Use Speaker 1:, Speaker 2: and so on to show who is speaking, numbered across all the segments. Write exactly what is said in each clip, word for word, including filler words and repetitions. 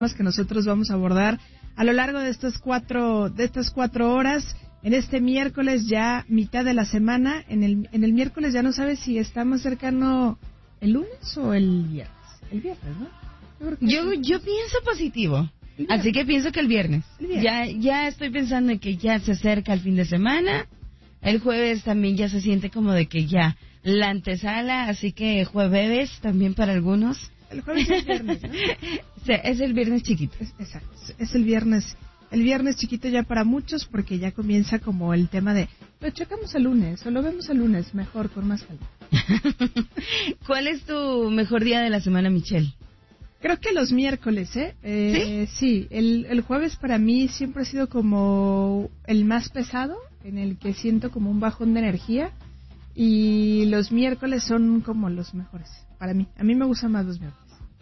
Speaker 1: que nosotros vamos a abordar a lo largo de estas cuatro de estas cuatro horas en este miércoles, ya mitad de la semana. En el en el miércoles ya no sabes si está más cercano el lunes o el viernes. El viernes, ¿no? Yo
Speaker 2: yo, yo pienso positivo, así que pienso que el viernes. el viernes. Ya ya estoy pensando en que ya se acerca el fin de semana. El jueves también ya se siente como de que ya la antesala, así que jueves también para algunos.
Speaker 1: El jueves es el viernes, ¿no?
Speaker 2: Sí, es el viernes chiquito.
Speaker 1: Es, exacto, es el viernes, el viernes chiquito ya para muchos, porque ya comienza como el tema de, lo checamos el lunes, o lo vemos el lunes, mejor, con más calma.
Speaker 2: ¿Cuál es tu mejor día de la semana, Michelle?
Speaker 1: Creo que los miércoles, ¿eh? eh ¿Sí? Sí, el, el jueves para mí siempre ha sido como el más pesado, en el que siento como un bajón de energía, y los miércoles son como los mejores, para mí. A mí me gustan más los miércoles.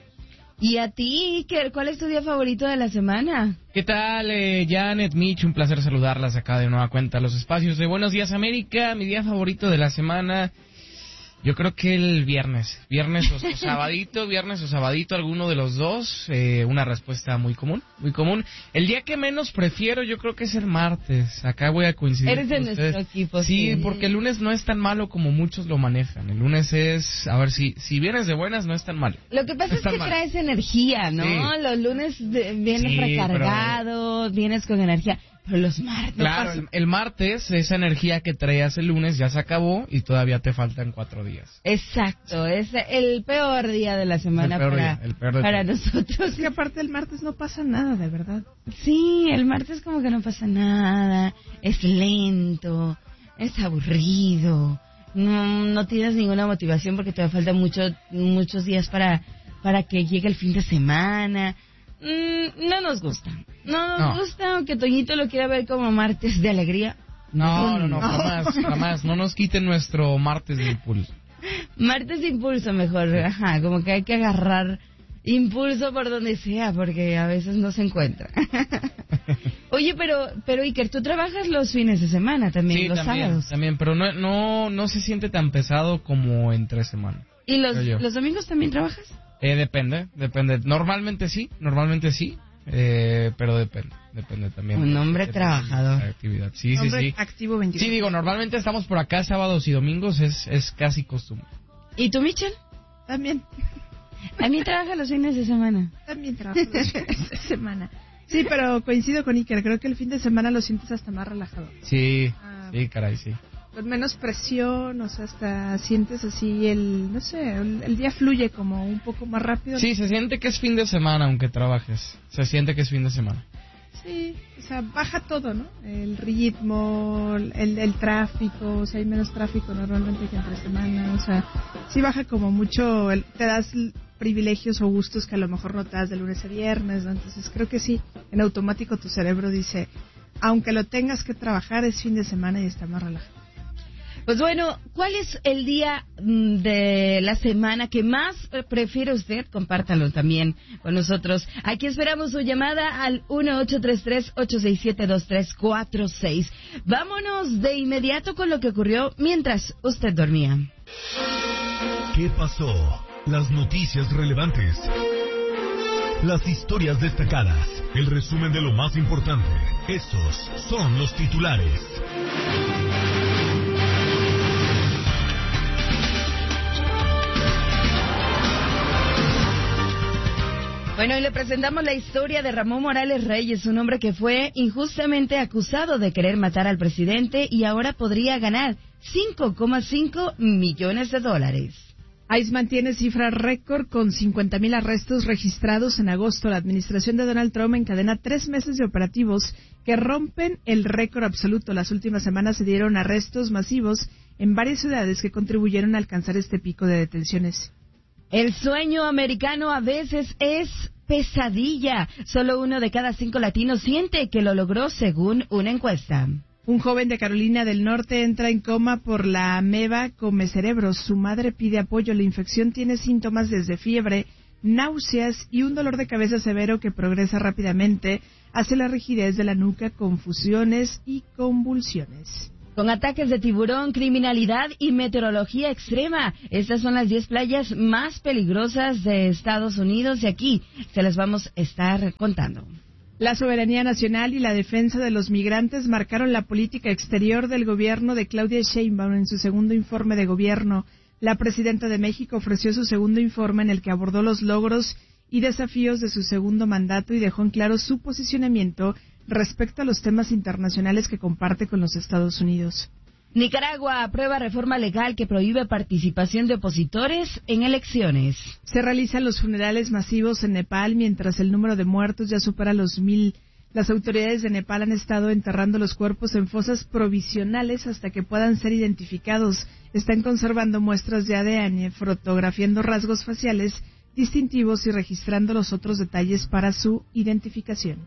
Speaker 2: ¿Y a ti, Iker, cuál es tu día favorito de la semana?
Speaker 3: ¿Qué tal, eh, Janet, Mitch? Un placer saludarlas acá de nueva cuenta a los espacios de Buenos Días América. Mi día favorito de la semana, yo creo que el viernes. Viernes o, o sabadito, viernes o sabadito, alguno de los dos. Eh, una respuesta muy común, muy común. El día que menos prefiero yo creo que es el martes. Acá voy a coincidir
Speaker 2: Eres
Speaker 3: con
Speaker 2: de
Speaker 3: ustedes.
Speaker 2: nuestro equipo.
Speaker 3: Sí,
Speaker 2: sí,
Speaker 3: porque el lunes no es tan malo como muchos lo manejan. El lunes es, a ver, si si vienes de buenas no es tan malo.
Speaker 2: Lo que pasa
Speaker 3: no
Speaker 2: es, es que
Speaker 3: mal.
Speaker 2: traes energía, ¿no? Sí. Los lunes de, vienes sí, recargado, pero... vienes con energía. Pero los martes...
Speaker 3: Claro, el, el martes, esa energía que traías el lunes ya se acabó y todavía te faltan cuatro días.
Speaker 2: Exacto, es el peor día de la semana
Speaker 3: el peor
Speaker 2: para,
Speaker 3: día, el peor de
Speaker 2: para
Speaker 3: todo.
Speaker 2: nosotros.
Speaker 1: Es que aparte el martes no pasa nada, de verdad.
Speaker 2: Sí, el martes como que no pasa nada, es lento, es aburrido, no, no tienes ninguna motivación porque te faltan mucho, muchos días para, para que llegue el fin de semana. Mm, no nos gusta, no nos no. gusta, aunque Toñito lo quiera ver como martes de alegría.
Speaker 3: No, no, no, jamás, jamás, no nos quiten nuestro martes de impulso.
Speaker 2: Martes de impulso mejor, ajá, como que hay que agarrar impulso por donde sea, porque a veces no se encuentra. Oye, pero, pero Iker, tú trabajas los fines de semana también,
Speaker 3: sí,
Speaker 2: los
Speaker 3: también,
Speaker 2: sábados.
Speaker 3: también, pero no, no, no se siente tan pesado como entre semana.
Speaker 2: ¿Y los, los domingos también trabajas?
Speaker 3: Eh, depende, depende. Normalmente sí, normalmente sí, eh, pero depende, depende también.
Speaker 2: Un hombre trabajador.
Speaker 3: Actividad. Sí,
Speaker 1: un hombre
Speaker 3: sí, sí.
Speaker 1: activo veinticuatro.
Speaker 3: Sí, digo, normalmente estamos por acá sábados y domingos, es, es casi costumbre.
Speaker 2: ¿Y tú, Michelle?
Speaker 1: También.
Speaker 2: ¿También trabaja los fines de semana?
Speaker 1: También trabajo los fines de semana. Sí, pero coincido con Iker, creo que el fin de semana lo sientes hasta más relajado.
Speaker 3: Sí, ah, sí, caray, sí.
Speaker 1: Con menos presión, o sea, hasta sientes así el, no sé, el, el día fluye como un poco más rápido.
Speaker 3: Sí, se siente que es fin de semana aunque trabajes, se siente que es fin de semana.
Speaker 1: Sí, o sea, baja todo, ¿no? El ritmo, el, el tráfico, o sea, hay menos tráfico normalmente que entre semana, o sea, sí baja como mucho, el, te das privilegios o gustos que a lo mejor no te das de lunes a viernes, ¿no? Entonces creo que sí, en automático tu cerebro dice, aunque lo tengas que trabajar, es fin de semana y está más relajado.
Speaker 2: Pues bueno, ¿cuál es el día de la semana que más prefiere usted? Compártalo también con nosotros. Aquí esperamos su llamada al uno ocho tres tres, ocho seis siete, dos tres cuatro seis. Vámonos de inmediato con lo que ocurrió mientras usted dormía.
Speaker 4: ¿Qué pasó? Las noticias relevantes. Las historias destacadas. El resumen de lo más importante. Estos son los titulares.
Speaker 2: Bueno, y le presentamos la historia de Ramón Morales Reyes, un hombre que fue injustamente acusado de querer matar al presidente y ahora podría ganar cinco coma cinco millones de dólares.
Speaker 1: ICE mantiene cifra récord con cincuenta mil arrestos registrados en agosto. La administración de Donald Trump encadena tres meses de operativos que rompen el récord absoluto. Las últimas semanas se dieron arrestos masivos en varias ciudades que contribuyeron a alcanzar este pico de detenciones.
Speaker 2: El sueño americano a veces es pesadilla. Solo uno de cada cinco latinos siente que lo logró, según una encuesta.
Speaker 1: Un joven de Carolina del Norte entra en coma por la ameba come cerebros. Su madre pide apoyo. La infección tiene síntomas desde fiebre, náuseas y un dolor de cabeza severo que progresa rápidamente hacia la rigidez de la nuca, confusiones y convulsiones.
Speaker 2: Con ataques de tiburón, criminalidad y meteorología extrema. Estas son las diez playas más peligrosas de Estados Unidos y aquí se las vamos a estar contando.
Speaker 1: La soberanía nacional y la defensa de los migrantes marcaron la política exterior del gobierno de Claudia Sheinbaum en su segundo informe de gobierno. La presidenta de México ofreció su segundo informe en el que abordó los logros y desafíos de su segundo mandato y dejó en claro su posicionamiento respecto a los temas internacionales que comparte con los Estados Unidos.
Speaker 2: Nicaragua aprueba reforma legal que prohíbe participación de opositores en elecciones.
Speaker 1: Se realizan los funerales masivos en Nepal mientras el número de muertos ya supera los mil. Las autoridades de Nepal han estado enterrando los cuerpos en fosas provisionales hasta que puedan ser identificados. Están conservando muestras de A D N, fotografiando rasgos faciales distintivos y registrando los otros detalles para su identificación.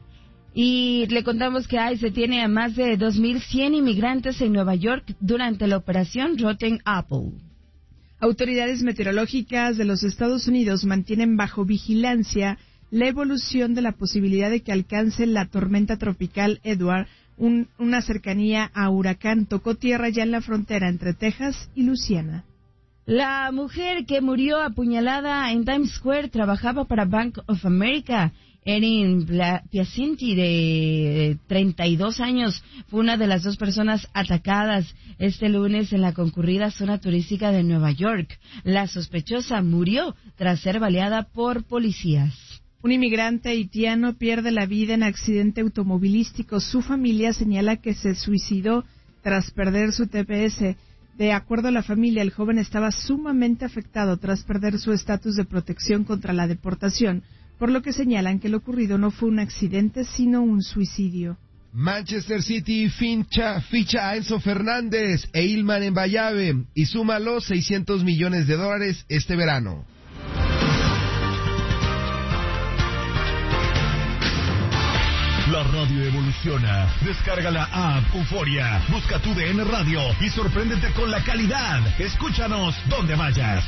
Speaker 2: Y le contamos que ICE tiene a más de dos mil cien inmigrantes en Nueva York durante la operación Rotten Apple.
Speaker 1: Autoridades meteorológicas de los Estados Unidos mantienen bajo vigilancia la evolución de la posibilidad de que alcance la tormenta tropical Edward, un, una cercanía a huracán. Tocó tierra ya en la frontera entre Texas y Luisiana.
Speaker 2: La mujer que murió apuñalada en Times Square trabajaba para Bank of America. Erin Piacenti, de treinta y dos años, fue una de las dos personas atacadas este lunes en la concurrida zona turística de Nueva York. La sospechosa murió tras ser baleada por policías.
Speaker 1: Un inmigrante haitiano pierde la vida en accidente automovilístico. Su familia señala que se suicidó tras perder su T P S. De acuerdo a la familia, el joven estaba sumamente afectado tras perder su estatus de protección contra la deportación, por lo que señalan que lo ocurrido no fue un accidente, sino un suicidio.
Speaker 5: Manchester City ficha, ficha a Enzo Fernández e Ilman Mbayabe y suma los seiscientos millones de dólares este verano.
Speaker 4: La radio evoluciona. Descarga la app Euforia. Busca tu D N Radio y sorpréndete con la calidad. Escúchanos donde vayas.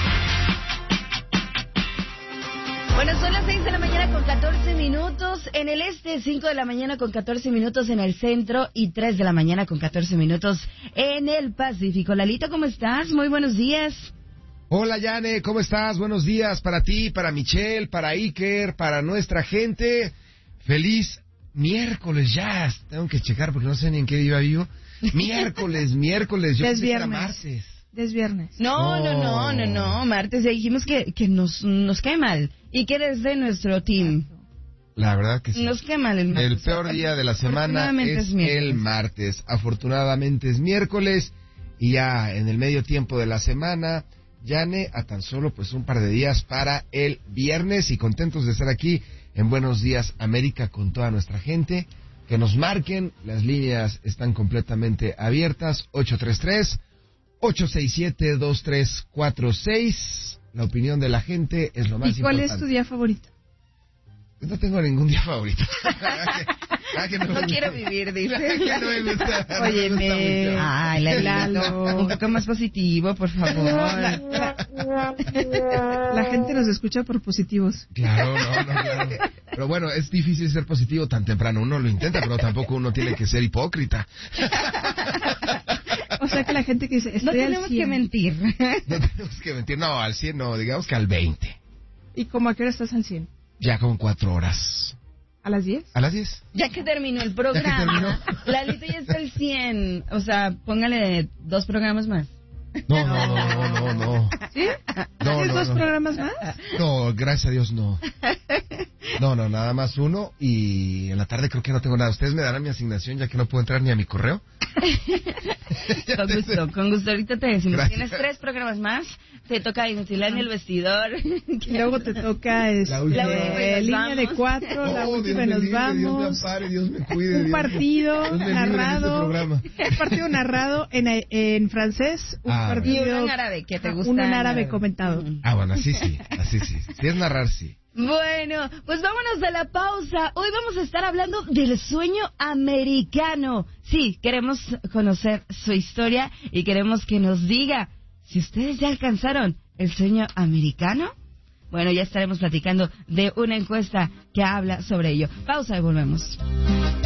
Speaker 2: Bueno, son las seis de la mañana con catorce minutos en el este, cinco de la mañana con catorce minutos en el centro y tres de la mañana con catorce minutos en el Pacífico. Lalito, ¿cómo estás? Muy buenos días.
Speaker 5: Hola, Yane, ¿cómo estás? Buenos días para ti, para Michelle, para Iker, para nuestra gente. Feliz miércoles ya. Tengo que checar porque no sé ni en qué día vivo. Miércoles, miércoles. Yo pensé que era martes.
Speaker 1: Es viernes.
Speaker 2: No, no, no, no, no, martes ya dijimos que, que nos, nos cae mal y que eres de nuestro team.
Speaker 5: La verdad que sí.
Speaker 2: Nos cae mal el martes.
Speaker 5: El peor día de la semana es, es el martes. Afortunadamente es miércoles y ya en el medio tiempo de la semana, Yane, a tan solo pues un par de días para el viernes y contentos de estar aquí en Buenos Días América con toda nuestra gente. Que nos marquen, las líneas están completamente abiertas, ocho tres tres, ocho seis siete, dos tres cuatro seis. La opinión de la gente es lo más importante.
Speaker 1: ¿Y cuál importante. Es tu día favorito?
Speaker 5: No tengo ningún día favorito.
Speaker 2: ah, que no no quiero vivir, dice.
Speaker 5: que no me gusta,
Speaker 2: Oye,
Speaker 5: no me
Speaker 2: me... Ay, Lalo, un poco más positivo, por favor.
Speaker 1: La gente nos escucha por positivos.
Speaker 5: Claro, no, no, claro. Pero bueno, es difícil ser positivo tan temprano. Uno lo intenta, pero tampoco uno tiene que ser hipócrita.
Speaker 1: O sea que la gente que dice, estoy
Speaker 2: no tenemos que mentir.
Speaker 5: No tenemos que mentir, no, al cien no, digamos que al veinte.
Speaker 1: ¿Y cómo a qué hora estás al cien?
Speaker 5: Ya como cuatro horas.
Speaker 1: ¿A las diez?
Speaker 5: ¿A las diez?
Speaker 2: Ya que terminó el programa. Ya que terminó. Lalito ya está al cien. O sea, póngale dos programas más.
Speaker 5: No, no, no, no, no.
Speaker 1: ¿Sí?
Speaker 5: No,
Speaker 1: ¿Tienes
Speaker 5: no,
Speaker 1: dos
Speaker 5: no.
Speaker 1: programas más?
Speaker 5: No, gracias a Dios no. No, no, nada más uno y en la tarde creo que no tengo nada. ¿Ustedes me darán mi asignación ya que no puedo entrar ni a mi correo?
Speaker 2: Con gusto, con gusto. Ahorita te decimos,
Speaker 5: Gracias.
Speaker 2: Tienes tres programas más, te toca inutilar en el vestidor.
Speaker 1: Y luego te toca este,
Speaker 5: La última.
Speaker 1: eh, línea de cuatro,
Speaker 5: Oh,
Speaker 1: la
Speaker 5: Dios
Speaker 1: última
Speaker 5: me
Speaker 1: nos
Speaker 5: libre,
Speaker 1: vamos.
Speaker 5: Dios me ampare, Dios me cuide.
Speaker 1: Un
Speaker 5: Dios
Speaker 1: partido
Speaker 5: Dios me libre en este
Speaker 1: narrado,
Speaker 5: programa.
Speaker 1: un partido narrado en, en francés, un
Speaker 5: Ah,
Speaker 1: partido
Speaker 2: Y uno en árabe, que te gusta.
Speaker 1: uno en árabe comentado.
Speaker 5: Ah, bueno, así sí, así sí. Si es narrar, sí.
Speaker 2: Bueno, pues vámonos de la pausa. Hoy vamos a estar hablando del sueño americano. Sí, queremos conocer su historia y queremos que nos diga si ustedes ya alcanzaron el sueño americano. Bueno, ya estaremos platicando de una encuesta que habla sobre ello. Pausa y volvemos.